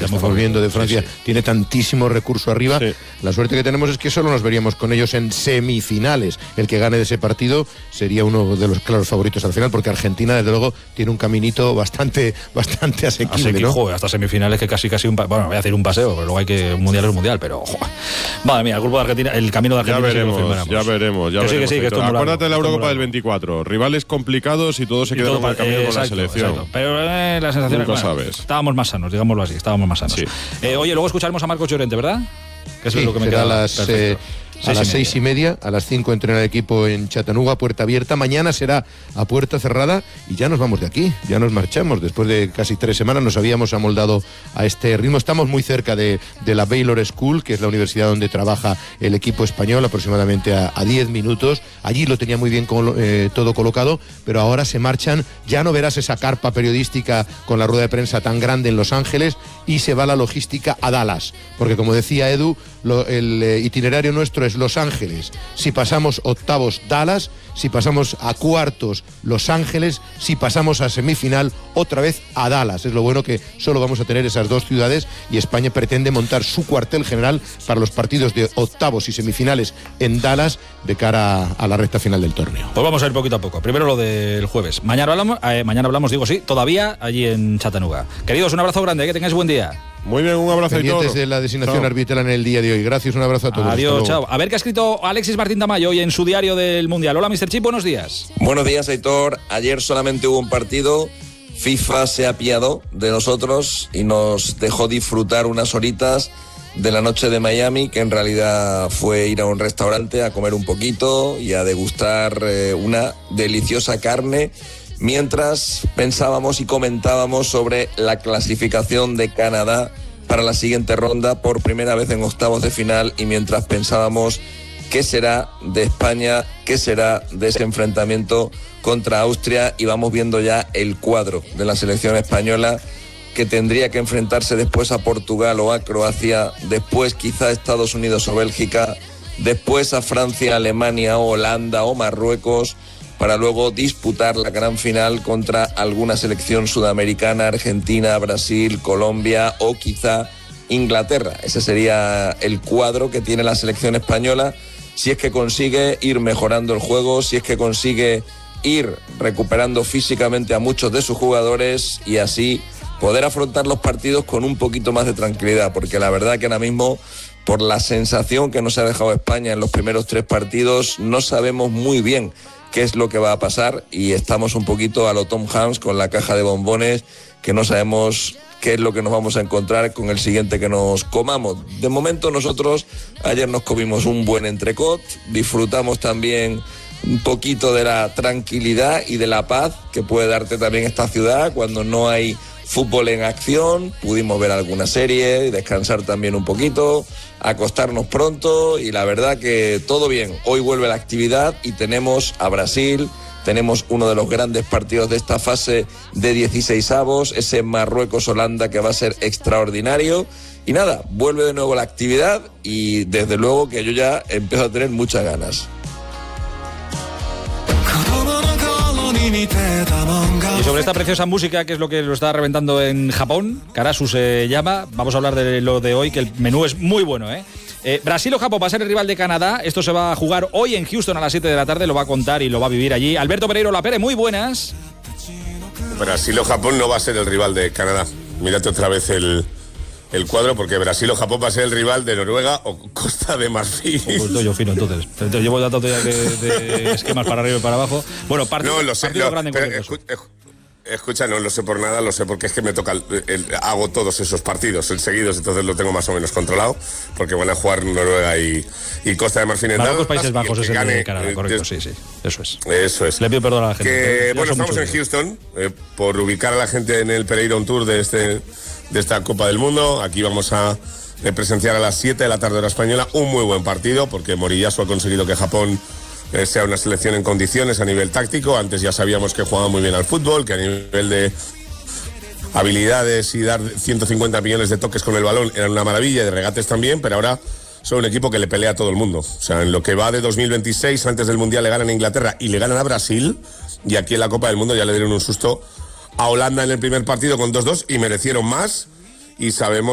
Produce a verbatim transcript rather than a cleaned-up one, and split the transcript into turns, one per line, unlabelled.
que estamos viendo de Francia, sí, sí. tiene tantísimo recurso arriba. Sí. La suerte que tenemos es que solo nos veríamos con ellos en semifinales. El que gane de ese partido sería uno de los claros favoritos al final, porque Argentina, desde luego, tiene un caminito bastante, bastante asequible,
Así que,
¿no?
Joder, hasta semifinales que casi, casi un... Pa- bueno, voy a hacer un paseo, pero luego hay que... Un mundial es un mundial, pero... Joder. Madre mía, el grupo de Argentina, el camino de Argentina...
Ya veremos, ya veremos, ya
que
veremos.
Sí, que sí, que esto
Acuérdate de la Eurocopa del veinticuatro. Rivales complicados y todos se quedaron en el camino
eh,
con
exacto,
la selección.
Exacto. Pero eh, la sensación
Nunca
es bueno,
sabes.
Estábamos más sanos, digámoslo así, estábamos más sanos.
Sí.
Eh, oye, luego escucharemos a Marcos Llorente, ¿verdad?
Que eso sí, es lo que me queda. A las, eh, a las seis y media, a las cinco entrena el equipo en Chattanooga, puerta abierta. Mañana será a puerta cerrada y ya nos vamos de aquí, ya nos marchamos. Después de casi tres semanas nos habíamos amoldado a este ritmo. Estamos muy cerca de, de la Baylor School, que es la universidad donde trabaja el equipo español, aproximadamente a, a diez minutos. Allí lo tenía muy bien con, eh, todo colocado, pero ahora se marchan. Ya no verás esa carpa periodística con la rueda de prensa tan grande en Los Ángeles, y se va la logística a Dallas, porque como decía Edu, lo, el eh, itinerario nuestro es Los Ángeles, si pasamos octavos Dallas, si pasamos a cuartos Los Ángeles, si pasamos a semifinal otra vez a Dallas. Es lo bueno que solo vamos a tener esas dos ciudades, y España pretende montar su cuartel general para los partidos de octavos y semifinales en Dallas de cara a la recta final del torneo.
Pues vamos a ir poquito a poco. Primero lo del jueves. Mañana hablamos, eh, mañana hablamos, digo sí, todavía allí en Chattanooga. Queridos, un abrazo grande, que tengáis buen día.
Muy bien, un abrazo.
Pendientes de la designación chao. arbitral en el día de hoy. Gracias, un abrazo a todos.
Adiós, chao. A ver qué ha escrito Alexis Martín Tamayo hoy en su diario del Mundial. Hola, mister Chip, buenos días.
Buenos días, Aitor. Ayer solamente hubo un partido. FIFA se apiadó de nosotros y nos dejó disfrutar unas horitas de la noche de Miami, que en realidad fue ir a un restaurante a comer un poquito y a degustar eh, una deliciosa carne, mientras pensábamos y comentábamos sobre la clasificación de Canadá para la siguiente ronda por primera vez en octavos de final, y mientras pensábamos qué será de España, qué será de ese enfrentamiento contra Austria, y vamos viendo ya el cuadro de la selección española, que tendría que enfrentarse después a Portugal o a Croacia, después quizá a Estados Unidos o Bélgica, después a Francia, Alemania o Holanda o Marruecos, para luego disputar la gran final contra alguna selección sudamericana, Argentina, Brasil, Colombia o quizá Inglaterra. Ese sería el cuadro que tiene la selección española, si es que consigue ir mejorando el juego, si es que consigue ir recuperando físicamente a muchos de sus jugadores, y así poder afrontar los partidos con un poquito más de tranquilidad, porque la verdad que ahora mismo, por la sensación que nos ha dejado España en los primeros tres partidos, no sabemos muy bien qué es lo que va a pasar, y estamos un poquito a lo Tom Hanks con la caja de bombones, que no sabemos qué es lo que nos vamos a encontrar con el siguiente que nos comamos. De momento nosotros ayer nos comimos un buen entrecot, disfrutamos también un poquito de la tranquilidad y de la paz que puede darte también esta ciudad cuando no hay fútbol en acción. Pudimos ver alguna serie, descansar también un poquito, acostarnos pronto, y la verdad que todo bien. Hoy vuelve la actividad y tenemos a Brasil, tenemos uno de los grandes partidos de esta fase de dieciseisavos, ese Marruecos-Holanda, que va a ser extraordinario. Y nada, vuelve de nuevo la actividad, y desde luego que yo ya empiezo a tener muchas ganas.
Y sobre esta preciosa música, que es lo que lo está reventando en Japón, Karasu se llama, vamos a hablar de lo de hoy, que el menú es muy bueno, ¿eh? Eh, Brasil o Japón va a ser el rival de Canadá. Esto se va a jugar hoy en Houston a las siete de la tarde, lo va a contar y lo va a vivir allí Alberto Pereiro Lapere, muy buenas.
Brasil o Japón no va a ser el rival de Canadá. Mírate otra vez el, el cuadro, porque Brasil o Japón va a ser el rival de Noruega o Costa de Marfil. Pues
estoy yo fino, entonces. Entonces llevo datos de, de esquemas para arriba y para abajo. Bueno, partido,
no, lo sé,
partido
lo,
grande en
pero,
cualquier
escu, escu, Escucha, no lo sé por nada, lo sé porque es que me toca, el, el, hago todos esos partidos en seguidos, entonces lo tengo más o menos controlado, porque van a jugar Noruega y, y Costa de Marfil en
Marruecos, Países Bajos es el
gane,
de Canadá, correcto, sí, sí, eso es.
Eso es.
Le pido perdón a la gente.
Que, bueno, estamos en
días.
Houston, eh, por ubicar a la gente en el Pereira On Tour de, este, de esta Copa del Mundo. Aquí vamos a eh, presenciar a las siete de la tarde hora española un muy buen partido, porque Moriyasu ha conseguido que Japón eh, sea una selección en condiciones a nivel táctico. Antes ya sabíamos que jugaba muy bien al fútbol, que a nivel de habilidades y dar ciento cincuenta millones de toques con el balón eran una maravilla, y de regates también, pero ahora son un equipo que le pelea a todo el mundo. O sea, en lo que va de dos mil veintiséis, antes del Mundial le ganan a Inglaterra y le ganan a Brasil, y aquí en la Copa del Mundo ya le dieron un susto a Holanda en el primer partido con dos dos y merecieron más, y sabemos